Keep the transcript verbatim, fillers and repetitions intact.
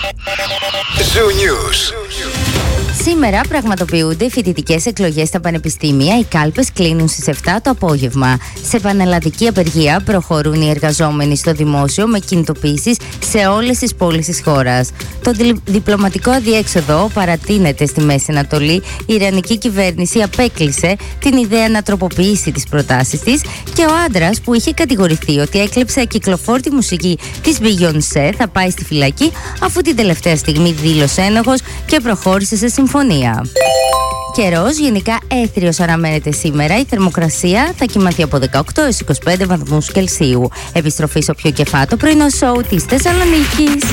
Zoo News. Σήμερα πραγματοποιούνται φοιτητικές εκλογές στα πανεπιστήμια. Οι κάλπες κλείνουν στις επτά το απόγευμα. Σε πανελλαδική απεργία προχωρούν οι εργαζόμενοι στο δημόσιο με κινητοποιήσεις σε όλες τις πόλεις της χώρας. Το διπλωματικό αδιέξοδο παρατείνεται στη Μέση Ανατολή. Η Ιρανική κυβέρνηση απέκλεισε την ιδέα να τροποποιήσει τις προτάσεις της και ο άντρας που είχε κατηγορηθεί ότι έκλεψε ακυκλοφόρτη μουσική της Beyoncé θα πάει στη φυλακή, αφού την τελευταία στιγμή δήλωσε ένοχος και προχώρησε σε συμφωνία. Καιρός γενικά έθριος αναμένεται σήμερα. Η θερμοκρασία θα κυμανθεί από δεκαοκτώ έως είκοσι πέντε βαθμούς Κελσίου. Επιστροφή στο πιο κεφάτο πρωινό σοου της Θεσσαλονίκης.